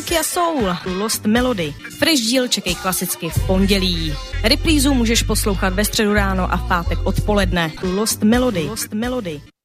Funky a soul, Lost Melody. Fresh díl čekej klasicky v pondělí. Reprízu můžeš poslouchat ve středu ráno a v pátek odpoledne. Lost Melody.